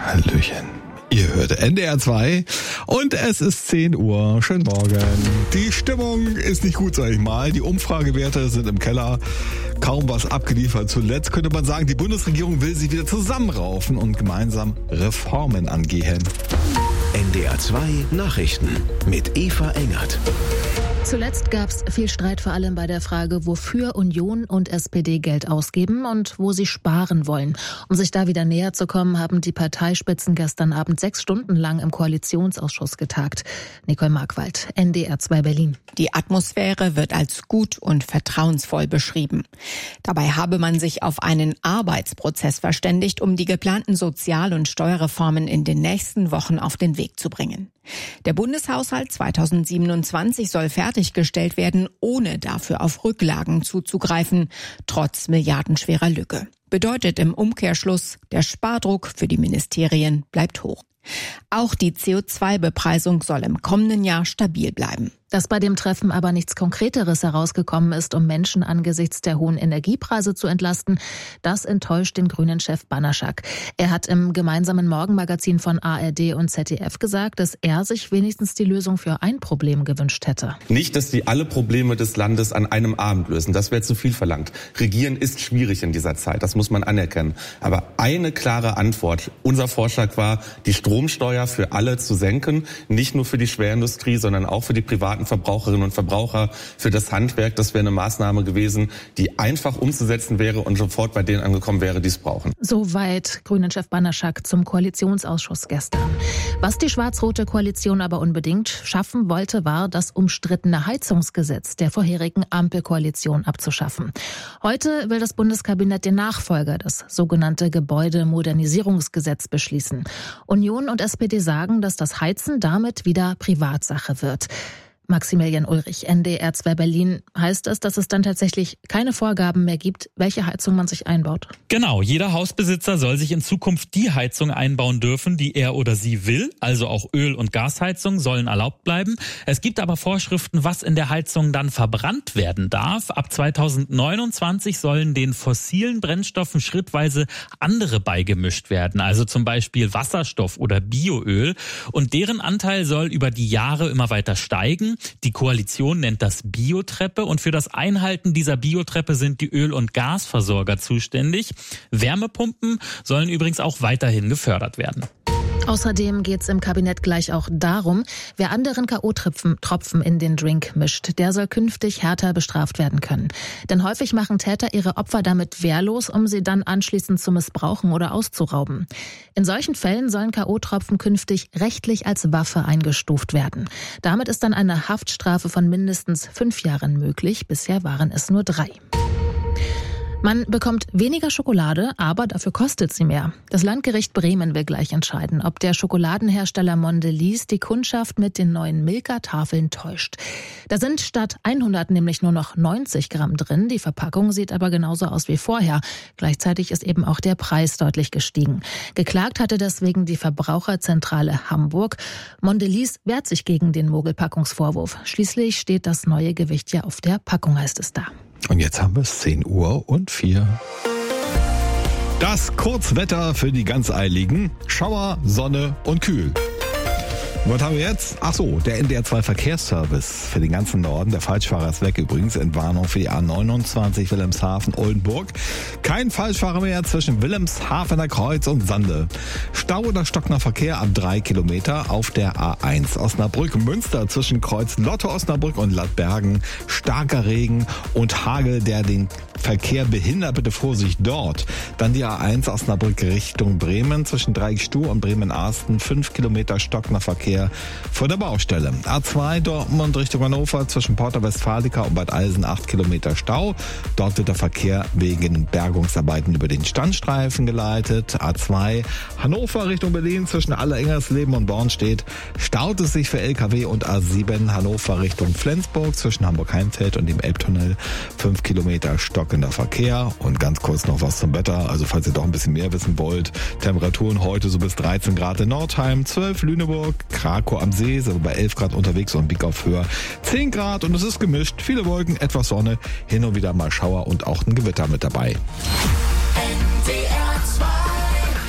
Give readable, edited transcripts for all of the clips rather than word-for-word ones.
Hallöchen. Ihr hört NDR 2 und es ist 10 Uhr. Schönen Morgen. Die Stimmung ist nicht gut, sag ich mal. Die Umfragewerte sind im Keller. Kaum was abgeliefert. Zuletzt könnte man sagen, die Bundesregierung will sie wieder zusammenraufen und gemeinsam Reformen angehen. NDR 2 Nachrichten mit Eva Engert. Zuletzt gab es viel Streit, vor allem bei der Frage, wofür Union und SPD Geld ausgeben und wo sie sparen wollen. Um sich da wieder näher zu kommen, haben die Parteispitzen gestern Abend 6 Stunden lang im Koalitionsausschuss getagt. Nicole Markwald, NDR 2 Berlin. Die Atmosphäre wird als gut und vertrauensvoll beschrieben. Dabei habe man sich auf einen Arbeitsprozess verständigt, um die geplanten Sozial- und Steuerreformen in den nächsten Wochen auf den Weg zu bringen. Der Bundeshaushalt 2027 soll fertiggestellt werden, ohne dafür auf Rücklagen zuzugreifen, trotz milliardenschwerer Lücke. Bedeutet im Umkehrschluss, der Spardruck für die Ministerien bleibt hoch. Auch die CO2-Bepreisung soll im kommenden Jahr stabil bleiben. Dass bei dem Treffen aber nichts Konkreteres herausgekommen ist, um Menschen angesichts der hohen Energiepreise zu entlasten, das enttäuscht den Grünen-Chef Banaschak. Er hat im gemeinsamen Morgenmagazin von ARD und ZDF gesagt, dass er sich wenigstens die Lösung für ein Problem gewünscht hätte. Nicht, dass die alle Probleme des Landes an einem Abend lösen. Das wäre zu viel verlangt. Regieren ist schwierig in dieser Zeit, das muss man anerkennen. Aber eine klare Antwort. Unser Vorschlag war, die Stromsteuer für alle zu senken. Nicht nur für die Schwerindustrie, sondern auch für die privaten Verbraucherinnen und Verbraucher, für das Handwerk. Das wäre eine Maßnahme gewesen, die einfach umzusetzen wäre und sofort bei denen angekommen wäre, die es brauchen. Soweit Grünen-Chef Banaschak zum Koalitionsausschuss gestern. Was die schwarz-rote Koalition aber unbedingt schaffen wollte, war, das umstrittene Heizungsgesetz der vorherigen Ampelkoalition abzuschaffen. Heute will das Bundeskabinett den Nachfolger, das sogenannte Gebäudemodernisierungsgesetz, beschließen. Union und SPD sagen, dass das Heizen damit wieder Privatsache wird. Maximilian Ulrich, NDR 2 Berlin. Heißt das, dass es dann tatsächlich keine Vorgaben mehr gibt, welche Heizung man sich einbaut? Genau, jeder Hausbesitzer soll sich in Zukunft die Heizung einbauen dürfen, die er oder sie will. Also auch Öl- und Gasheizung sollen erlaubt bleiben. Es gibt aber Vorschriften, was in der Heizung dann verbrannt werden darf. Ab 2029 sollen den fossilen Brennstoffen schrittweise andere beigemischt werden. Also zum Beispiel Wasserstoff oder Bioöl. Und deren Anteil soll über die Jahre immer weiter steigen. Die Koalition nennt das Biotreppe und für das Einhalten dieser Biotreppe sind die Öl- und Gasversorger zuständig. Wärmepumpen sollen übrigens auch weiterhin gefördert werden. Außerdem geht es im Kabinett gleich auch darum, wer anderen K.O.-Tropfen in den Drink mischt, der soll künftig härter bestraft werden können. Denn häufig machen Täter ihre Opfer damit wehrlos, um sie dann anschließend zu missbrauchen oder auszurauben. In solchen Fällen sollen K.O.-Tropfen künftig rechtlich als Waffe eingestuft werden. Damit ist dann eine Haftstrafe von mindestens 5 Jahren möglich. Bisher waren es nur 3. Man bekommt weniger Schokolade, aber dafür kostet sie mehr. Das Landgericht Bremen will gleich entscheiden, ob der Schokoladenhersteller Mondelez die Kundschaft mit den neuen Milka-Tafeln täuscht. Da sind statt 100 nämlich nur noch 90 Gramm drin. Die Verpackung sieht aber genauso aus wie vorher. Gleichzeitig ist eben auch der Preis deutlich gestiegen. Geklagt hatte deswegen die Verbraucherzentrale Hamburg. Mondelez wehrt sich gegen den Mogelpackungsvorwurf. Schließlich steht das neue Gewicht ja auf der Packung, heißt es da. Und jetzt haben wir es 10:04 Uhr. Das Kurzwetter für die ganz Eiligen. Schauer, Sonne und kühl. Was haben wir jetzt? Ach so, der NDR 2 Verkehrsservice für den ganzen Norden. Der Falschfahrer ist weg übrigens. Entwarnung für die A29 Wilhelmshaven-Oldenburg. Kein Falschfahrer mehr zwischen Wilhelmshavener Kreuz und Sande. Stau oder stockender Verkehr ab 3 Kilometer auf der A1 Osnabrück-Münster zwischen Kreuz Lotte-Osnabrück und Lattbergen. Starker Regen und Hagel, der den Verkehr behindert. Bitte Vorsicht dort. Dann die A1 Osnabrück Richtung Bremen zwischen Dreieckstuhl und Bremen-Arsten. 5 Kilometer stockender Verkehr vor der Baustelle. A2 Dortmund Richtung Hannover zwischen Porta Westfalica und Bad Eilsen 8 Kilometer Stau. Dort wird der Verkehr wegen Bergungsarbeiten über den Standstreifen geleitet. A2 Hannover Richtung Berlin zwischen Allerengersleben und Bornstedt staut es sich für LKW und A7 Hannover Richtung Flensburg zwischen Hamburg-Heimfeld und dem Elbtunnel. 5 Kilometer stockender Verkehr. Und ganz kurz noch was zum Wetter. Also falls ihr doch ein bisschen mehr wissen wollt. Temperaturen heute so bis 13 Grad in Nordheim, 12 Lüneburg, Krakow am See, sind wir bei 11 Grad unterwegs und Blick auf Höhe 10 Grad und es ist gemischt. Viele Wolken, etwas Sonne, hin und wieder mal Schauer und auch ein Gewitter mit dabei. Der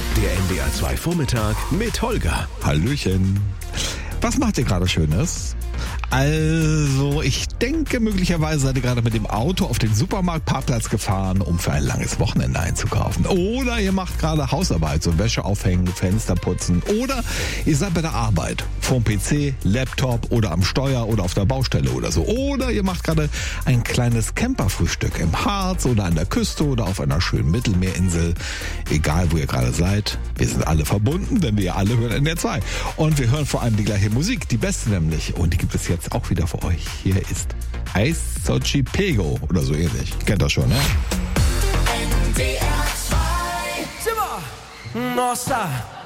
NDR 2 Vormittag mit Holger. Hallöchen. Was macht ihr gerade Schönes? Also, ich denke, möglicherweise seid ihr gerade mit dem Auto auf den Supermarktparkplatz gefahren, um für ein langes Wochenende einzukaufen. Oder ihr macht gerade Hausarbeit, so Wäsche aufhängen, Fenster putzen. Oder ihr seid bei der Arbeit, vorm PC, Laptop oder am Steuer oder auf der Baustelle oder so. Oder ihr macht gerade ein kleines Camperfrühstück im Harz oder an der Küste oder auf einer schönen Mittelmeerinsel. Egal, wo ihr gerade seid, wir sind alle verbunden, denn wir alle hören NDR 2. Und wir hören vor allem die gleiche Musik, die beste nämlich. Und die gibt es jetzt auch wieder für euch. Hier ist Eis Sochi Pego oder so ähnlich. Kennt das schon, ne? NDR 2 Zimmer. Nossa,